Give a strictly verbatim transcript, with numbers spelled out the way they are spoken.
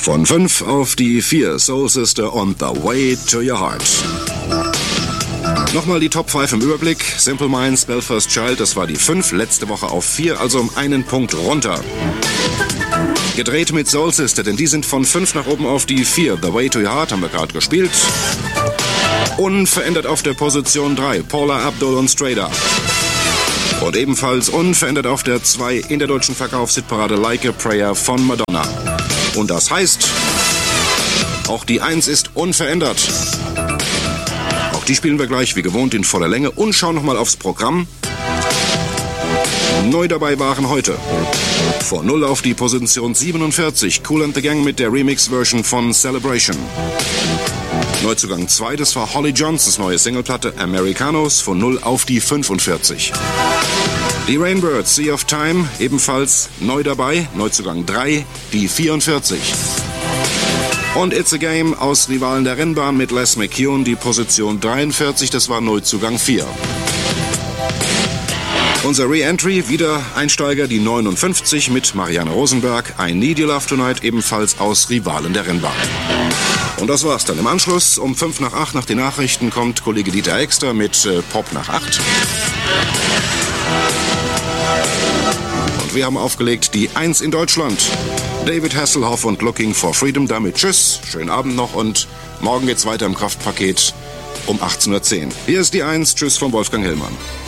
Von fünf auf die vier, Soul Sister on the Way to Your Heart. Nochmal die Top fünf im Überblick. Simple Minds, Belfast Child, das war die fünf, letzte Woche auf vier, also um einen Punkt runter. Gedreht mit Soul Sister, denn die sind von fünf nach oben auf die vier. The Way to Your Heart haben wir gerade gespielt. Unverändert auf der Position drei, Paula Abdul und Straight Up. Und ebenfalls unverändert auf der zwei in der deutschen Verkaufshitparade Like a Prayer von Madonna. Und das heißt, auch die eins ist unverändert. Auch die spielen wir gleich wie gewohnt in voller Länge und schauen nochmal aufs Programm. Neu dabei waren heute von null auf die Position siebenundvierzig, Kool and the Gang mit der Remix-Version von Celebration. Neuzugang zwei, das war Holly Johnsons neue Singleplatte Americanos, von null auf die fünfundvierzig. Die Rainbirds, Sea of Time, ebenfalls neu dabei, Neuzugang drei, die vierundvierzig. Und It's a Game aus Rivalen der Rennbahn mit Les McKeown, die Position dreiundvierzig, das war Neuzugang vier. Unser Re-Entry, wieder Einsteiger, die neunundfünfzig mit Marianne Rosenberg, I Need Your Love Tonight, ebenfalls aus Rivalen der Rennbahn. Und das war's dann. Im Anschluss um fünf nach acht nach den Nachrichten kommt Kollege Dieter Exter mit äh, Pop nach acht. Und wir haben aufgelegt die eins in Deutschland. David Hasselhoff und Looking for Freedom. Damit tschüss, schönen Abend noch und morgen geht's weiter im Kraftpaket um achtzehn Uhr zehn. Hier ist die eins, tschüss von Wolfgang Hillmann.